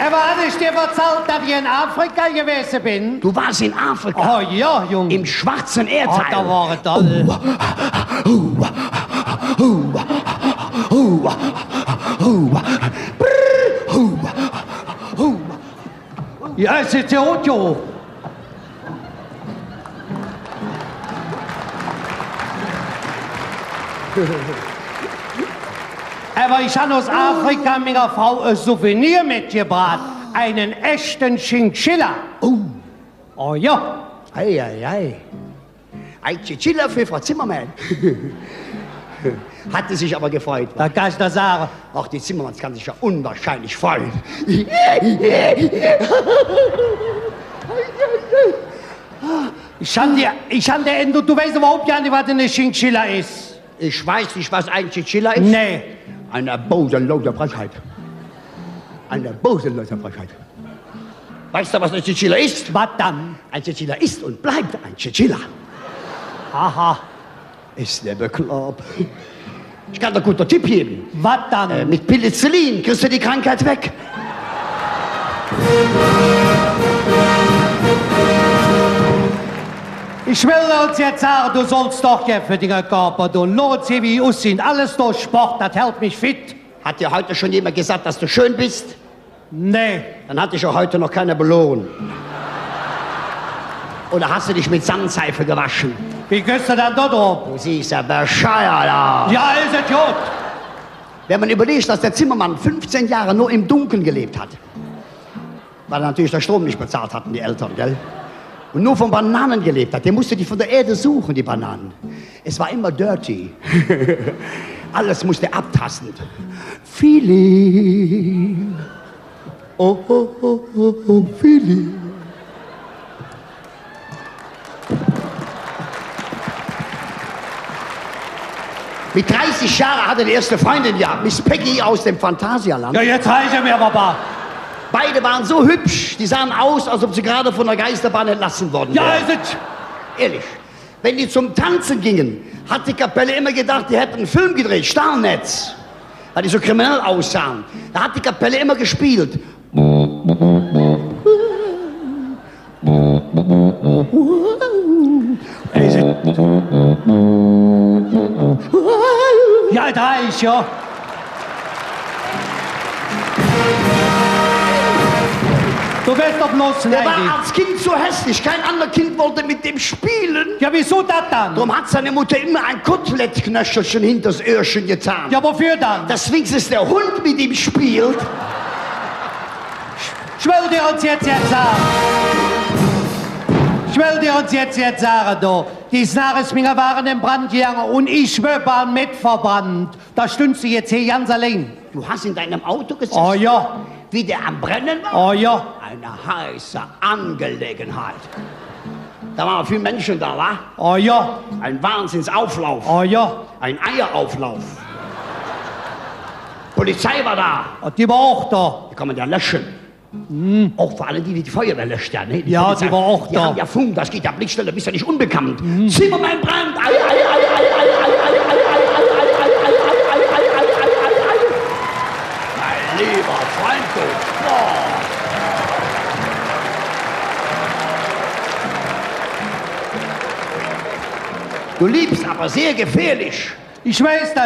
Aber hatte ich dir erzählt, dass ich in Afrika gewesen bin? Du warst in Afrika. Oh ja, Junge. Im schwarzen Oh, Erdteil. da war es toll. Ja, es ist ja gut, jo. Aber ich habe aus Afrika meiner Frau ein Souvenir mitgebracht. Einen echten Chinchilla. Oh ja. Ei, ei, ei. Ein Chinchilla für Frau Zimmermann. Hatte sich aber gefreut. Da kann ich das sagen. Auch die Zimmermanns kann sich ja unwahrscheinlich freuen. Ich han der Ende, du weißt überhaupt ja nicht, was eine Chinchilla ist. Ich weiß nicht, was ein Chinchilla ist. Nee. Eine bodenlose Frechheit. Eine bodenlose Frechheit. Weißt du, was ein Chinchilla ist? Was dann? Ein Chinchilla ist und bleibt ein Chinchilla. Aha. Ist der bekloppt. Ich kann dir einen guten Tipp geben. Was dann? Mit Penicillin kriegst du die Krankheit weg. Ich will uns jetzt sagen, du sollst doch ja für den Körper tun. Lohnt sie wie aussehen. Alles durch Sport, das hält mich fit. Hat dir heute schon jemand gesagt, dass du schön bist? Nee. Dann hat dich auch heute noch keiner belohnt. Oder hast du dich mit Sandseife gewaschen? Wie gehst du dann da drauf? Du siehst ja bescheuert aus. Ja, ist es gut. Wenn man überlegt, dass der Zimmermann 15 Jahre nur im Dunkeln gelebt hat, weil er natürlich der Strom nicht bezahlt hatten, die Eltern, gell? Und nur von Bananen gelebt hat. Der musste die von der Erde suchen, die Bananen. Es war immer dirty. Alles musste abtasten. Feeling. Oh, oh, oh, oh, oh, Feeling. Mit 30 Jahren hatte die erste Freundin ja, Miss Peggy aus dem Phantasialand. Ja, jetzt reiche mir, Papa. Beide waren so hübsch, die sahen aus, als ob sie gerade von der Geisterbahn entlassen worden Ja, wären. ist es. Ehrlich. Wenn die zum Tanzen gingen, hat die Kapelle immer gedacht, die hätten einen Film gedreht, Starnetz. Weil die so kriminell aussahen. Da hat die Kapelle immer gespielt. Ja, da ist ja. Du wirst doch bloß Der war neidisch. als Kind so hässlich, kein anderes Kind wollte mit dem spielen. Ja, wieso das dann? Darum hat seine Mutter immer ein Kotelettknöchelchen hinters Öhrchen getan. Ja, wofür dann? Deswegen ist der Hund mit ihm spielt. Ich will dir uns jetzt sagen. Ich will dir uns jetzt sagen, du. Die Snaresminger waren im Brand gegangen und ich war mit verbrannt. Da stündst du jetzt hier ganz allein. Du hast in deinem Auto gesessen, Oh ja, wie der am Brennen war. oh ja. Eine heiße Angelegenheit. Da waren viele Menschen da, wa? Oh ja, Ein Wahnsinnsauflauf. oh ja. Ein Eierauflauf. Polizei war da. Und die war auch da. Die kann man ja löschen. Auch vor allem die, die Feuerwehr löscht, ja, ne? Ja, die war auch die da. haben ja Funk, das geht ja blitzschnell, bist ja nicht unbekannt. Zimmermann brennt! Ei, ei, ei, ei, ei, ei, ei, ei, ei, ei. Mein lieber Freund, du. Boah. Du liebst aber sehr gefährlich. Ich weiß das.